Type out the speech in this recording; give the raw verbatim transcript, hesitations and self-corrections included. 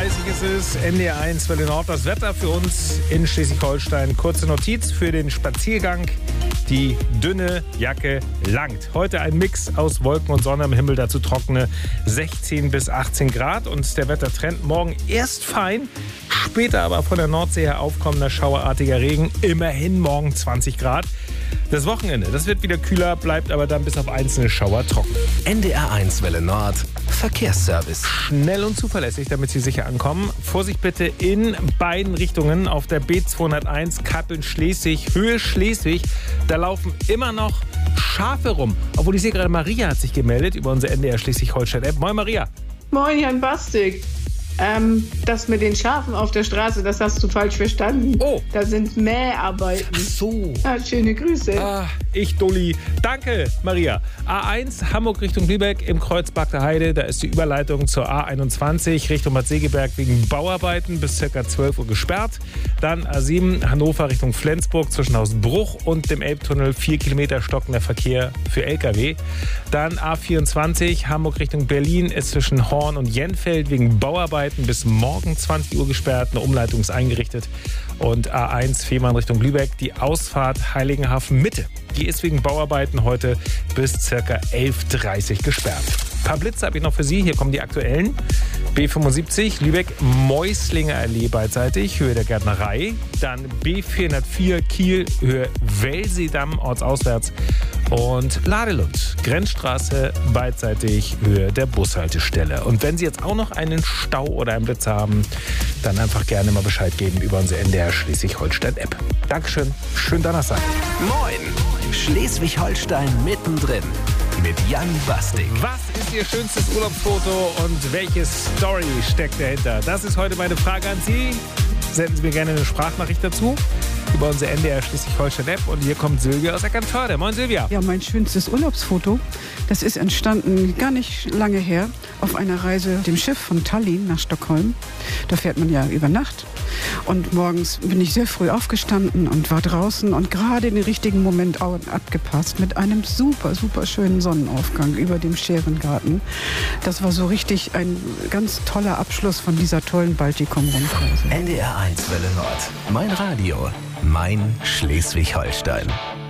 dreißig ist es, N D R eins Welle Nord, das Wetter für uns in Schleswig-Holstein. Kurze Notiz für den Spaziergang. Die dünne Jacke langt. Heute ein Mix aus Wolken und Sonne, am Himmel dazu trockene sechzehn bis achtzehn Grad. Und der Wettertrend morgen erst fein, später aber von der Nordsee her aufkommender schauerartiger Regen. Immerhin morgen zwanzig Grad. Das Wochenende, das wird wieder kühler, bleibt aber dann bis auf einzelne Schauer trocken. N D R eins Welle Nord, Verkehrsservice. Schnell und zuverlässig, damit Sie sicher ankommen. Vorsicht bitte in beiden Richtungen auf der B zweihunderteins Kappeln-Schleswig, Höhe Schleswig. Da laufen immer noch Schafe rum. Obwohl ich sehe gerade, Maria hat sich gemeldet über unsere N D R Schleswig-Holstein-App. Moin Maria. Moin Jan Bastik. Ähm, das mit den Schafen auf der Straße, das hast du falsch verstanden. Oh. Da sind Mäharbeiten. Ach so. Ja, schöne Grüße. Ah, ich Dulli. Danke, Maria. A eins, Hamburg Richtung Lübeck im Kreuz Bagder Heide. Da ist die Überleitung zur A einundzwanzig Richtung Bad Segeberg wegen Bauarbeiten bis ca. zwölf Uhr gesperrt. Dann A sieben, Hannover Richtung Flensburg zwischen Haus Bruch und dem Elbtunnel. Vier Kilometer stockender Verkehr für L K W. Dann A vierundzwanzig, Hamburg Richtung Berlin ist zwischen Horn und Jenfeld wegen Bauarbeiten bis morgen zwanzig Uhr gesperrt. Eine Umleitung ist eingerichtet. Und A eins, Fehmarn Richtung Lübeck, die Ausfahrt Heiligenhafen Mitte. Die ist wegen Bauarbeiten heute bis ca. elf Uhr dreißig gesperrt. Ein paar Blitze habe ich noch für Sie. Hier kommen die aktuellen. B fünfundsiebzig, Lübeck, Mäuslinger Allee beidseitig, Höhe der Gärtnerei. Dann B vierhundertvier, Kiel, Höhe Welsedamm, ortsauswärts. Und Ladelund, Grenzstraße, beidseitig, Höhe der Bushaltestelle. Und wenn Sie jetzt auch noch einen Stau oder einen Blitz haben, dann einfach gerne mal Bescheid geben über unsere N D R Schleswig-Holstein-App. Dankeschön, schönen Donnerstag. Moin, Schleswig-Holstein mittendrin mit Jan Bastik. Was ist Ihr schönstes Urlaubsfoto und welche Story steckt dahinter? Das ist heute meine Frage an Sie. Senden Sie mir gerne eine Sprachnachricht dazu über unsere N D R Schleswig-Holstein-App. Und hier kommt Silvia aus Eckernförde. Moin Silvia. Ja, mein schönstes Urlaubsfoto, das ist entstanden gar nicht lange her auf einer Reise mit dem Schiff von Tallinn nach Stockholm. Da fährt man ja über Nacht. Und morgens bin ich sehr früh aufgestanden und war draußen und gerade in den richtigen Moment abgepasst mit einem super, super schönen Sonnenaufgang über dem Scherengarten. Das war so richtig ein ganz toller Abschluss von dieser tollen Baltikum-Rundreise. N D R eins Welle Nord, mein Radio, mein Schleswig-Holstein.